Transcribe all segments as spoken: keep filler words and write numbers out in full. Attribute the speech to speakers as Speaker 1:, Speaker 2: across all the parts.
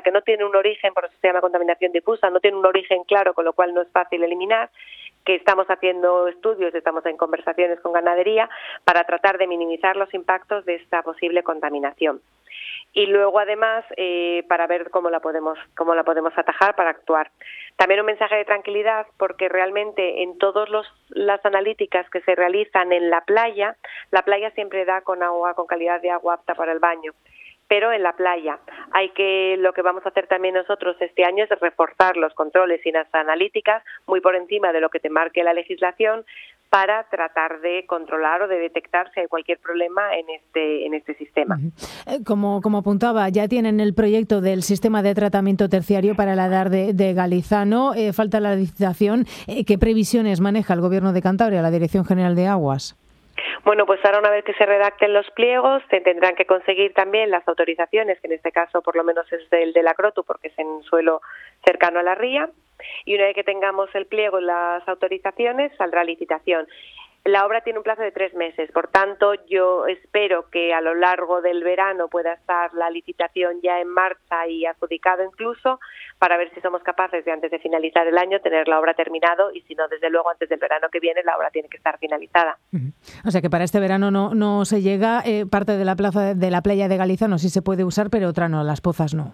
Speaker 1: que no tiene un origen, por eso se llama contaminación difusa, no tiene un origen claro, con lo cual no es fácil eliminar, que estamos haciendo estudios, estamos en conversaciones con ganadería para tratar de minimizar los impactos de esta posible contaminación. Y luego, además, eh, para ver cómo la podemos cómo la podemos atajar para actuar. También un mensaje de tranquilidad, porque realmente en todas las analíticas que se realizan en la playa, la playa siempre da con agua, con calidad de agua apta para el baño. Pero en la playa hay que, lo que vamos a hacer también nosotros este año es reforzar los controles y las analíticas muy por encima de lo que te marque la legislación, para tratar de controlar o de detectar si hay cualquier problema en este en este sistema.
Speaker 2: Como, como apuntaba, ya tienen el proyecto del sistema de tratamiento terciario para la edar de, de Galizano. Eh, falta la licitación. Eh, ¿Qué previsiones maneja el Gobierno de Cantabria, la Dirección General de Aguas?
Speaker 1: Bueno, pues ahora, una vez que se redacten los pliegos, se tendrán que conseguir también las autorizaciones, que en este caso por lo menos es del de la Crotu, porque es en suelo cercano a la ría, y una vez que tengamos el pliego y las autorizaciones, saldrá licitación. La obra tiene un plazo de tres meses, por tanto, yo espero que a lo largo del verano pueda estar la licitación ya en marcha y adjudicado incluso, para ver si somos capaces de, antes de finalizar el año, tener la obra terminado, y si no, desde luego, antes del verano que viene, la obra tiene que estar finalizada. Uh-huh.
Speaker 2: O sea que para este verano no, no se llega, eh, parte de la plaza de la playa de Galizano sí se puede usar, pero otra no, las pozas no.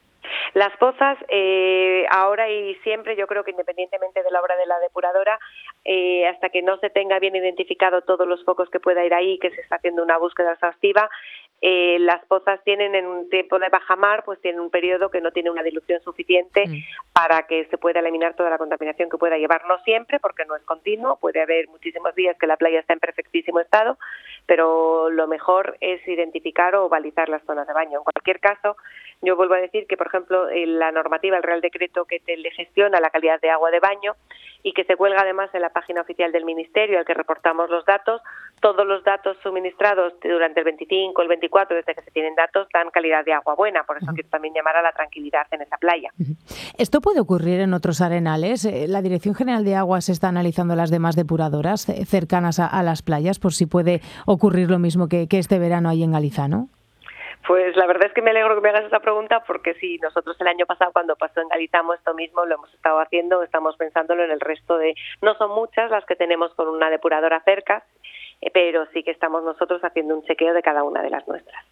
Speaker 1: Las pozas, eh, ahora y siempre, yo creo que independientemente de la obra de la depuradora, eh, hasta que no se tenga bien identificado todos los focos que pueda ir ahí, que se está haciendo una búsqueda exhaustiva, eh, las pozas tienen, en un tiempo de bajamar, pues tienen un periodo que no tiene una dilución suficiente mm. para que se pueda eliminar toda la contaminación que pueda llevar. No siempre, porque no es continuo, puede haber muchísimos días que la playa está en perfectísimo estado, pero lo mejor es identificar o balizar las zonas de baño. En cualquier caso, yo vuelvo a decir que, por ejemplo, la normativa, el Real Decreto que te le gestiona la calidad de agua de baño y que se cuelga además en la página oficial del Ministerio, al que reportamos los datos, todos los datos suministrados durante el veinticinco, el veinticuatro, desde que se tienen datos, dan calidad de agua buena. Por eso uh-huh. quiero también llamar a la tranquilidad en esa playa.
Speaker 2: Uh-huh. ¿Esto puede ocurrir en otros arenales? ¿La Dirección General de Aguas está analizando las demás depuradoras cercanas a, a las playas por si puede ocurrir lo mismo que, que este verano ahí en Galizano?
Speaker 1: Pues la verdad es que me alegro que me hagas esa pregunta, porque sí, nosotros el año pasado, cuando pasó en Galizano, esto mismo lo hemos estado haciendo, estamos pensándolo en el resto de... No son muchas las que tenemos con una depuradora cerca, eh, pero sí que estamos nosotros haciendo un chequeo de cada una de las nuestras.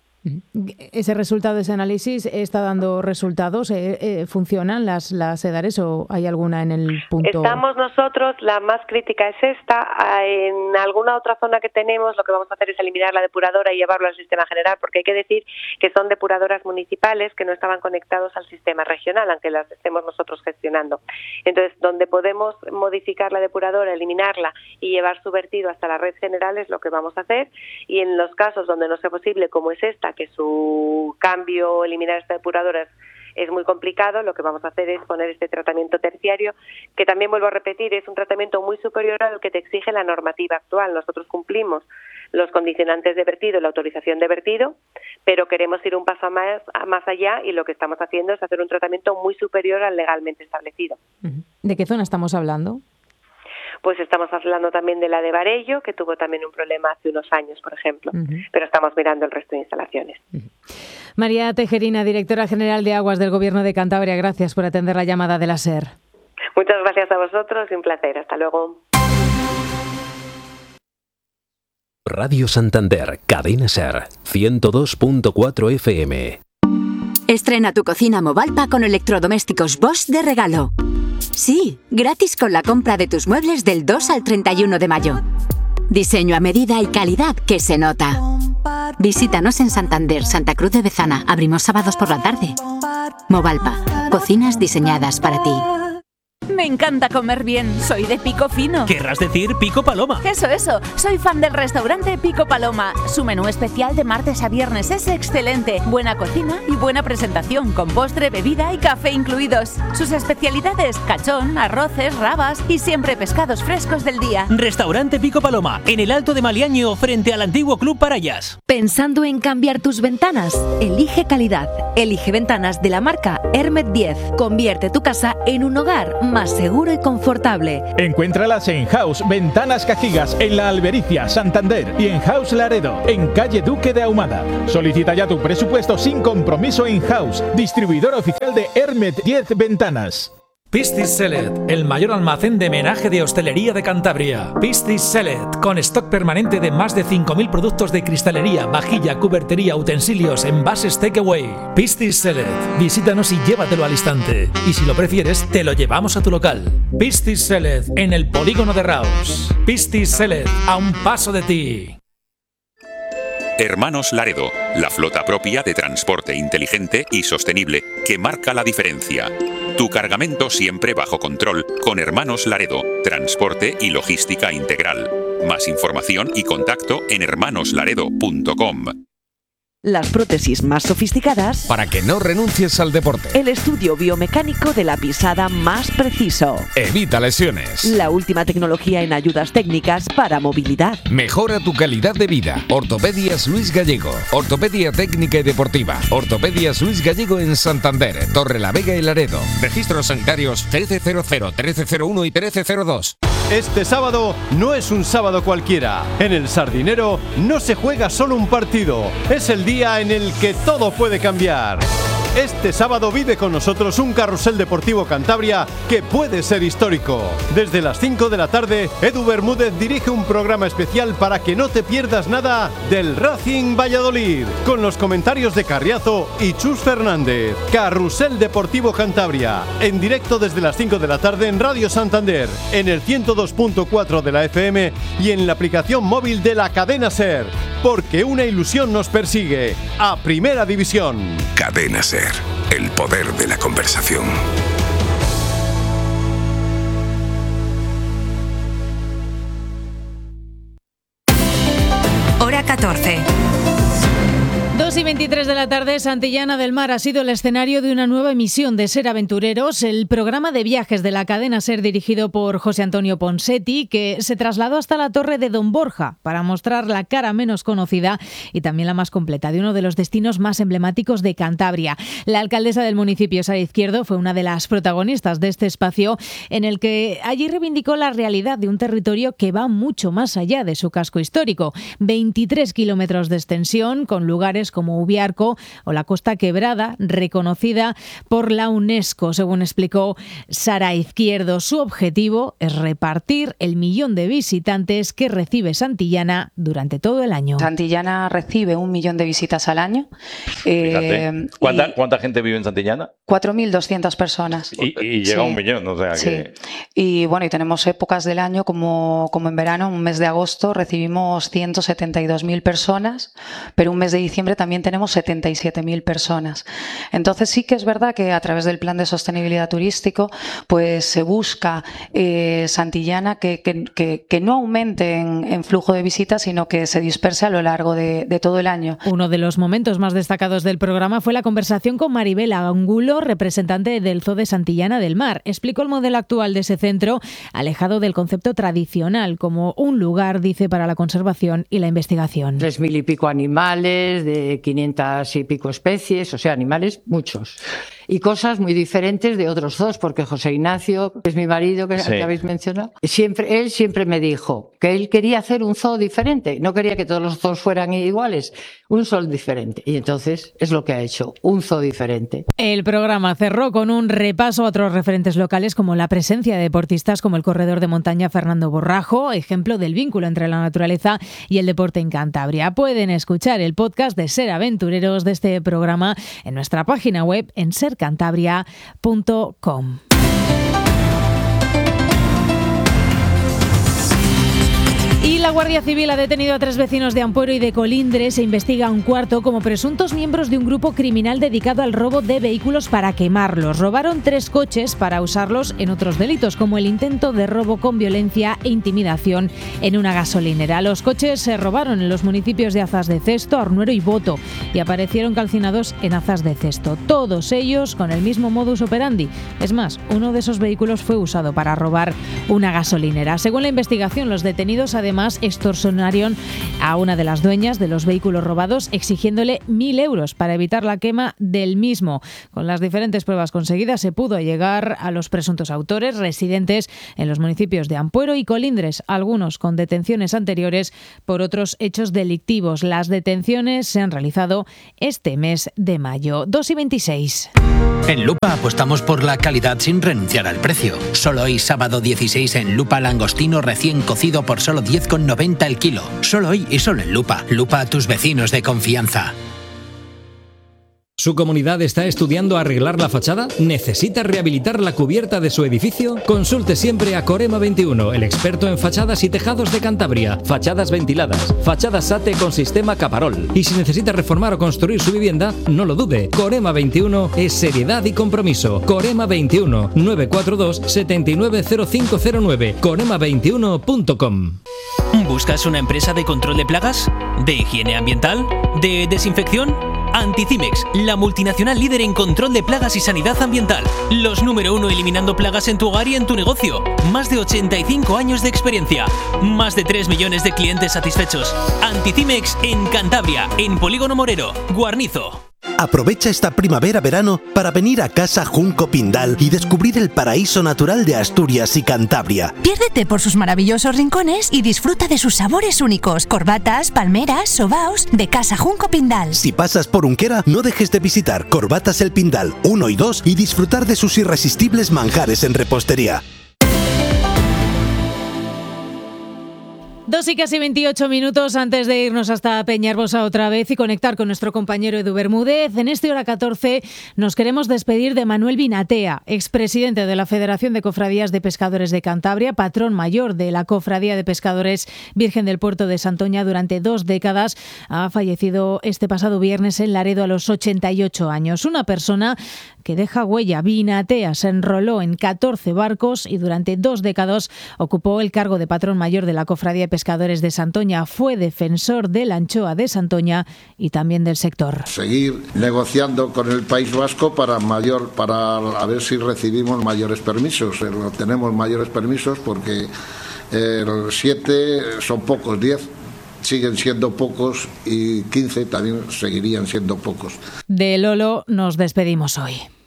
Speaker 2: ¿Ese resultado, ese análisis, está dando resultados? ¿Eh, eh, ¿Funcionan las, las edares o hay alguna en el punto...?
Speaker 1: Estamos nosotros, la más crítica es esta. En alguna otra zona que tenemos, lo que vamos a hacer es eliminar la depuradora y llevarlo al sistema general, porque hay que decir que son depuradoras municipales que no estaban conectados al sistema regional, aunque las estemos nosotros gestionando. Entonces, donde podemos modificar la depuradora, eliminarla y llevar su vertido hasta la red general es lo que vamos a hacer, y en los casos donde no sea posible, como es esta, que su cambio o eliminar esta depuradora es, es muy complicado, lo que vamos a hacer es poner este tratamiento terciario, que también, vuelvo a repetir, es un tratamiento muy superior al que te exige la normativa actual. Nosotros cumplimos los condicionantes de vertido, la autorización de vertido, pero queremos ir un paso más, más allá, y lo que estamos haciendo es hacer un tratamiento muy superior al legalmente establecido.
Speaker 2: ¿De qué zona estamos hablando?
Speaker 1: Pues estamos hablando también de la de Varello, que tuvo también un problema hace unos años, por ejemplo, uh-huh. pero estamos mirando el resto de instalaciones. Uh-huh.
Speaker 2: María Tejerina, directora general de Aguas del Gobierno de Cantabria, gracias por atender la llamada de la SER.
Speaker 1: Muchas gracias a vosotros y un placer. Hasta luego.
Speaker 3: Radio Santander, Cadena SER, ciento dos punto cuatro F M.
Speaker 4: Estrena tu cocina Movalpa con electrodomésticos Bosch de regalo. Sí, gratis con la compra de tus muebles del dos al treinta y uno de mayo. Diseño a medida y calidad que se nota. Visítanos en Santander, Santa Cruz de Bezana. Abrimos sábados por la tarde. Movalpa, cocinas diseñadas para ti.
Speaker 5: Me encanta comer bien, soy de Pico Fino.
Speaker 6: ¿Querrás decir Pico Paloma?
Speaker 5: Eso, eso, soy fan del restaurante Pico Paloma. Su menú especial de martes a viernes es excelente. Buena cocina y buena presentación, con postre, bebida y café incluidos. Sus especialidades, cachón, arroces, rabas y siempre pescados frescos del día.
Speaker 6: Restaurante Pico Paloma, en el Alto de Maliaño, frente al antiguo Club Parayas.
Speaker 7: ¿Pensando en cambiar tus ventanas? Elige calidad. Elige ventanas de la marca Hermet diez. Convierte tu casa en un hogar más más seguro y confortable.
Speaker 8: Encuéntralas en House Ventanas Cajigas, en La Albericia, Santander, y en House Laredo, en calle Duque de Ahumada. Solicita ya tu presupuesto sin compromiso en House, distribuidor oficial de Hermet diez Ventanas.
Speaker 9: Pistis Celet, el mayor almacén de menaje de hostelería de Cantabria. Pistis Celet, con stock permanente de más de cinco mil productos de cristalería, vajilla, cubertería, utensilios, envases takeaway. Pistis Celet, visítanos y llévatelo al instante. Y si lo prefieres, te lo llevamos a tu local. Pistis Celet, en el polígono de Raus. Pistis Celet, a un paso de ti.
Speaker 10: Hermanos Laredo, la flota propia de transporte inteligente y sostenible que marca la diferencia. Tu cargamento siempre bajo control con Hermanos Laredo, transporte y logística integral. Más información y contacto en hermanos laredo punto com.
Speaker 11: Las prótesis más sofisticadas
Speaker 12: para que no renuncies al deporte.
Speaker 11: El estudio biomecánico de la pisada más preciso.
Speaker 12: Evita lesiones.
Speaker 11: La última tecnología en ayudas técnicas para movilidad.
Speaker 12: Mejora tu calidad de vida. Ortopedias Luis Gallego. Ortopedia técnica y deportiva. Ortopedias Luis Gallego en Santander, Torre la Vega y Laredo. Registros sanitarios trece cero cero, trece cero uno y trece cero dos.
Speaker 13: Este sábado no es un sábado cualquiera. En el Sardinero no se juega solo un partido. Es el día en el que todo puede cambiar. Este sábado vive con nosotros un carrusel deportivo Cantabria que puede ser histórico. Desde las cinco de la tarde, Edu Bermúdez dirige un programa especial para que no te pierdas nada del Racing Valladolid, con los comentarios de Carriazo y Chus Fernández. Carrusel Deportivo Cantabria, en directo desde las cinco de la tarde en Radio Santander, en el ciento dos punto cuatro de la F M y en la aplicación móvil de la cadena SER, porque una ilusión nos persigue, a Primera División.
Speaker 14: Cadena SER. El poder de la conversación.
Speaker 7: Hora catorce.
Speaker 2: dos y veintitrés de la tarde, Santillana del Mar ha sido el escenario de una nueva emisión de Ser Aventureros, el programa de viajes de la cadena SER dirigido por José Antonio Ponsetti, que se trasladó hasta la Torre de Don Borja para mostrar la cara menos conocida y también la más completa de uno de los destinos más emblemáticos de Cantabria. La alcaldesa del municipio, Sara Izquierdo, fue una de las protagonistas de este espacio en el que allí reivindicó la realidad de un territorio que va mucho más allá de su casco histórico. veintitrés kilómetros de extensión, con lugares como Ubiarco o la Costa Quebrada, reconocida por la UNESCO, según explicó Sara Izquierdo. Su objetivo es repartir el millón de visitantes que recibe Santillana durante todo el año.
Speaker 15: Santillana recibe un millón de visitas al año.
Speaker 16: Eh, ¿Cuánta, ¿Cuánta gente vive en Santillana?
Speaker 15: cuatro mil doscientas personas.
Speaker 16: Y, y llega a
Speaker 15: sí.
Speaker 16: un millón, o sea
Speaker 15: sí.
Speaker 16: que...
Speaker 15: Y bueno, y tenemos épocas del año como, como en verano, un mes de agosto recibimos ciento setenta y dos mil personas, pero un mes de diciembre también tenemos setenta y siete mil personas. Entonces sí que es verdad que a través del plan de sostenibilidad turístico pues se busca eh, Santillana que, que, que, que no aumente en, en flujo de visitas, sino que se disperse a lo largo de, de todo el año.
Speaker 2: Uno de los momentos más destacados del programa fue la conversación con Maribel Angulo, representante del Zoo de Santillana del Mar. Explicó el modelo actual de ese centro, alejado del concepto tradicional, como un lugar, dice, para la conservación y la investigación.
Speaker 17: Tres mil y pico animales, de quinientas y pico especies, o sea, animales muchos. Y cosas muy diferentes de otros zoos, porque José Ignacio, que es mi marido, que, sí. que habéis mencionado, siempre, él siempre me dijo que él quería hacer un zoo diferente, no quería que todos los zoos fueran iguales, un zoo diferente. Y entonces es lo que ha hecho, un zoo diferente.
Speaker 2: El programa cerró con un repaso a otros referentes locales, como la presencia de deportistas como el corredor de montaña Fernando Borrajo, ejemplo del vínculo entre la naturaleza y el deporte en Cantabria. Pueden escuchar el podcast de Ser Aventureros de este programa en nuestra página web en ser cantabria punto com. Y la Guardia Civil ha detenido a tres vecinos de Ampuero y de Colindres. Se investiga a un cuarto como presuntos miembros de un grupo criminal dedicado al robo de vehículos para quemarlos. Robaron tres coches para usarlos en otros delitos, como el intento de robo con violencia e intimidación en una gasolinera. Los coches se robaron en los municipios de Azas de Cesto, Arnuero y Boto y aparecieron calcinados en Azas de Cesto. Todos ellos con el mismo modus operandi. Es más, uno de esos vehículos fue usado para robar una gasolinera. Según la investigación, los detenidos además además extorsionaron a una de las dueñas de los vehículos robados exigiéndole mil euros para evitar la quema del mismo. Con las diferentes pruebas conseguidas se pudo llegar a los presuntos autores residentes en los municipios de Ampuero y Colindres, algunos con detenciones anteriores por otros hechos delictivos. Las detenciones se han realizado este mes de mayo. dos y veintiséis.
Speaker 18: En Lupa apostamos por la calidad sin renunciar al precio. Solo hoy, sábado dieciséis, en Lupa langostino recién cocido por solo diez con noventa el kilo. Solo hoy y solo en Lupa. Lupa a tus vecinos de confianza.
Speaker 19: ¿Su comunidad está estudiando arreglar la fachada? ¿Necesita rehabilitar la cubierta de su edificio? Consulte siempre a Corema veintiuno, el experto en fachadas y tejados de Cantabria. Fachadas ventiladas, fachadas SATE con sistema Caparol. Y si necesita reformar o construir su vivienda, no lo dude. Corema veintiuno es seriedad y compromiso. Corema veintiuno, nueve cuatro dos, siete nueve cero cinco cero nueve. corema veintiuno punto com.
Speaker 6: ¿Buscas una empresa de control de plagas? ¿De higiene ambiental? ¿De desinfección? Anticimex, la multinacional líder en control de plagas y sanidad ambiental. Los número uno eliminando plagas en tu hogar y en tu negocio. Más de ochenta y cinco años de experiencia. Más de tres millones de clientes satisfechos. Anticimex en Cantabria, en Polígono Morero, Guarnizo.
Speaker 20: Aprovecha esta primavera-verano para venir a Casa Junco Pindal y descubrir el paraíso natural de Asturias y Cantabria.
Speaker 21: Piérdete por sus maravillosos rincones y disfruta de sus sabores únicos. Corbatas, palmeras, sobaos de Casa Junco Pindal.
Speaker 20: Si pasas por Unquera, no dejes de visitar Corbatas El Pindal uno y dos y disfrutar de sus irresistibles manjares en repostería.
Speaker 2: Dos y casi veintiocho minutos antes de irnos hasta Peñarbosa otra vez y conectar con nuestro compañero Edu Bermúdez. En este hora catorce nos queremos despedir de Manuel Binatea, expresidente de la Federación de Cofradías de Pescadores de Cantabria, patrón mayor de la Cofradía de Pescadores Virgen del Puerto de Santoña durante dos décadas. Ha fallecido este pasado viernes en Laredo a los ochenta y ocho años. Una persona que deja huella. Binatea se enroló en catorce barcos y durante dos décadas ocupó el cargo de patrón mayor de la Cofradía de Pescadores de Santoña. Fue defensor de la anchoa de Santoña y también del sector.
Speaker 22: Seguir negociando con el País Vasco para mayor, para a ver si recibimos mayores permisos. Tenemos mayores permisos porque eh, siete son pocos, diez siguen siendo pocos y quince también seguirían siendo pocos.
Speaker 2: De Lolo nos despedimos hoy.